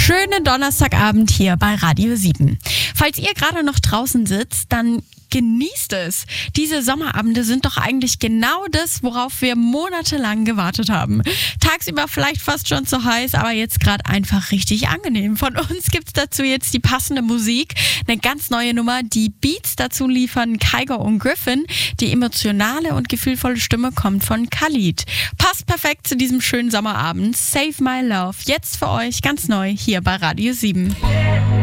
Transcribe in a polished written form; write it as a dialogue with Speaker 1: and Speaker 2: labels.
Speaker 1: schönen Donnerstagabend hier bei Radio 7. Falls ihr gerade noch draußen sitzt, dann genießt es. Diese Sommerabende sind doch eigentlich genau das, worauf wir monatelang gewartet haben. Tagsüber vielleicht fast schon zu heiß, aber jetzt gerade einfach richtig angenehm. Von uns gibt's dazu jetzt die passende Musik, eine ganz neue Nummer. Die Beats dazu liefern Kygo und Griffin. Die emotionale und gefühlvolle Stimme kommt von Khalid. Passt perfekt zu diesem schönen Sommerabend. Save My Love. Jetzt für euch ganz neu hier bei Radio 7.